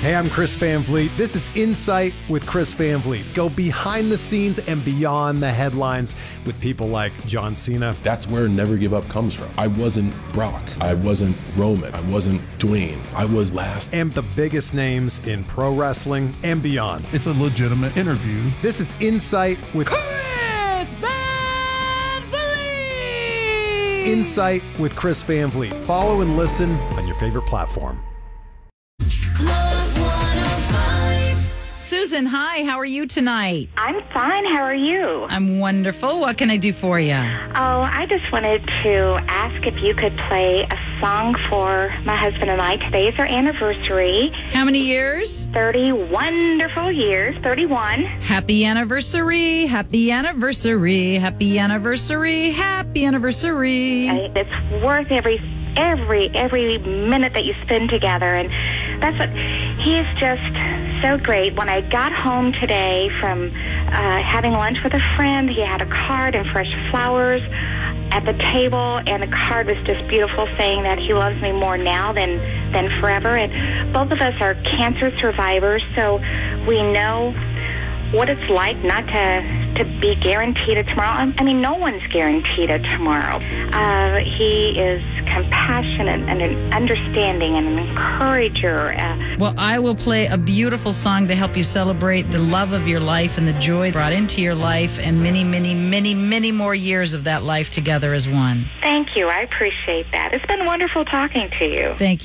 Hey, I'm Chris Van Vliet. This is Insight with Chris Van Vliet. Go behind the scenes and beyond the headlines with people like John Cena. That's where Never Give Up comes from. I wasn't Brock. I wasn't Roman. I wasn't Dwayne. I was last. And the biggest names in pro wrestling and beyond. It's a legitimate interview. This is Insight with Chris Van Vliet. Insight with Chris Van Vliet. Follow and listen on your favorite platform. Susan, hi. How are you tonight? I'm fine. How are you? I'm wonderful. What can I do for you? Oh, I just wanted to ask if you could play a song for my husband and I. Today is our anniversary. How many years? 30 wonderful years. 31. Happy anniversary. Happy anniversary. Happy anniversary. Happy anniversary. It's worth every minute that you spend together, and that's what he's just so great. When I got home today from having lunch with a friend, he had a card and fresh flowers at the table, and the card was just beautiful, saying that he loves me more now than forever. And both of us are cancer survivors, so we know what it's like not to be guaranteed a tomorrow. I mean, no one's guaranteed a tomorrow. He is compassionate and an understanding and an encourager. Well, I will play a beautiful song to help you celebrate the love of your life and the joy brought into your life and many, many, many, many more years of that life together as one. Thank you. I appreciate that. It's been wonderful talking to you. Thank you.